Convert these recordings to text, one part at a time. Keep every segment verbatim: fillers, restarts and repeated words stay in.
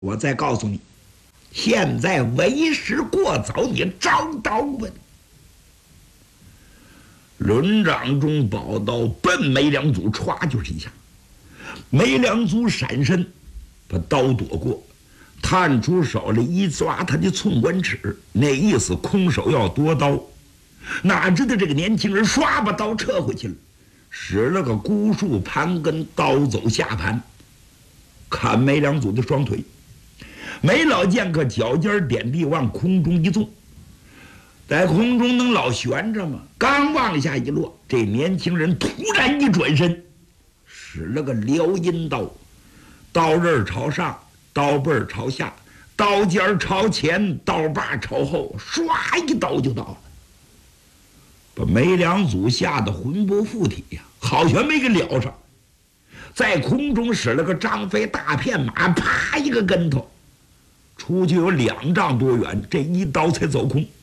我再告诉你，现在为时过早，你找到我。轮掌中宝刀奔梅良祖，歘就是一下。梅良祖闪身，把刀躲过，探出手来一抓他的寸关尺，那意思空手要夺刀。哪知道这个年轻人唰把刀撤回去了，使了个孤树盘根，刀走下盘，砍梅良祖的双腿。梅老剑客脚尖点地往空中一纵，在空中能老悬着吗？刚往下一落，这年轻人突然一转身，使了个撩阴刀，刀刃朝上，刀背朝下，刀尖朝前，刀把朝后，唰一刀就到了，把梅良祖吓得魂不附体呀，好悬没给撩上，在空中使了个张飞大片马，啪一个跟头，出去有两丈多远，这一刀才走空。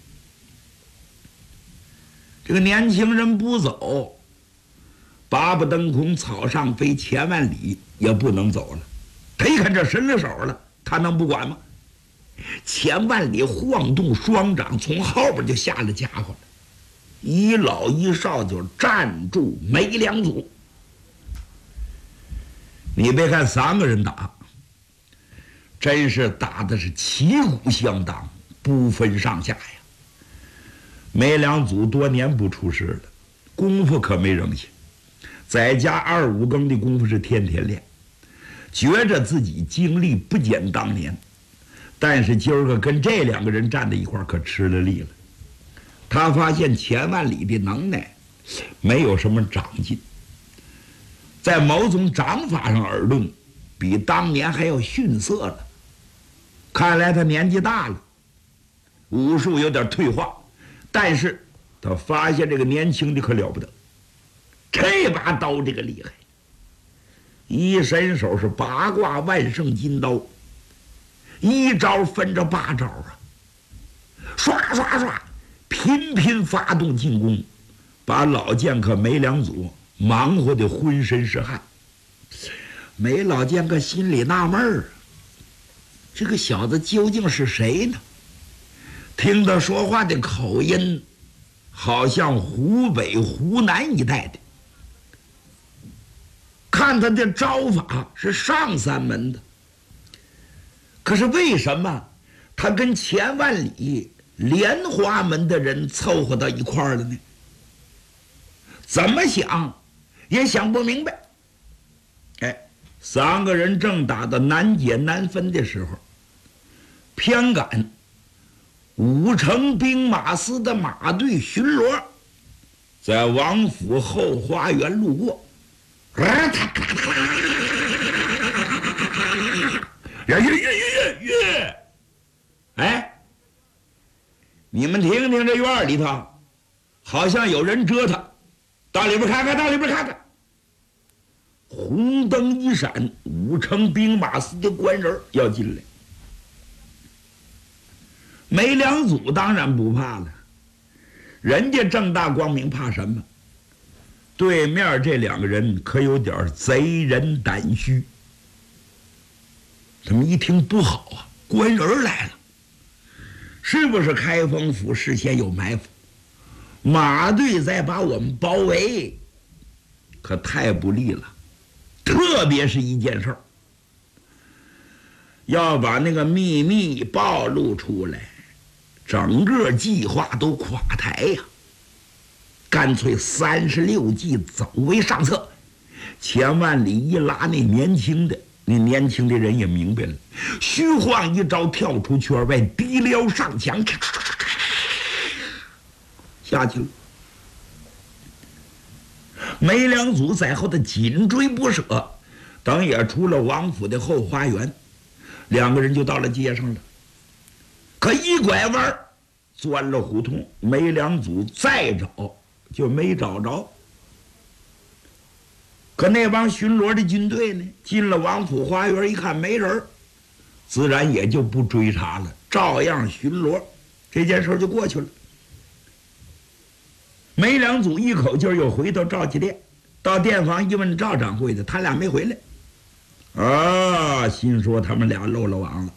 这个年轻人不走，八不登空，草上飞，千万里也不能走了。他一看这伸了手了，他能不管吗？千万里晃动双掌，从后边就下了家伙了，一老一少就站住梅良祖。你别看三个人打，真是打的是旗鼓相当，不分上下呀。梅良祖多年不出师了，功夫可没扔下，在家二五更的功夫是天天练，觉着自己精力不减当年，但是今儿个跟这两个人站在一块儿可吃了力了。他发现千万里的能耐没有什么长进，在某种掌法上而论，比当年还要逊色了。看来他年纪大了，武术有点退化，但是他发现这个年轻的可了不得，这把刀这个厉害，一伸手是八卦万圣金刀，一招分着八招啊，刷刷刷频频发动进攻，把老剑客梅良祖忙活的浑身是汗。梅老剑客心里纳闷儿，这个小子究竟是谁呢？听他说话的口音好像湖北湖南一带的，看他的招法是上三门的，可是为什么他跟千万里莲花门的人凑合到一块儿了呢？怎么想也想不明白。哎，三个人正打得难解难分的时候，偏赶五城兵马司的马队巡逻在王府后花园路过，耶耶耶耶耶！哎，你们听听这院里头好像有人折腾，到里边看看，到里边看看。红灯一闪，五城兵马司的官人要进来。梅良祖当然不怕了，人家正大光明怕什么？对面这两个人可有点贼人胆虚。他们一听不好啊，官人来了，是不是开封府事先有埋伏？马队在把我们包围，可太不利了。特别是一件事儿，要把那个秘密暴露出来，整个计划都垮台呀！干脆三十六计走为上策。千万里一拉那年轻的，那年轻的人也明白了，虚晃一招跳出圈外，提撩上墙，下去了。梅良祖在后的紧追不舍，等也出了王府的后花园，两个人就到了街上了。可一拐弯钻了胡同，梅良祖再找就没找着。可那帮巡逻的军队呢，进了王府花园一看没人，自然也就不追查了，照样巡逻，这件事就过去了。梅良祖一口气又回到赵家店，到店房一问赵掌柜的，他俩没回来。 啊，心说他们俩漏了网了。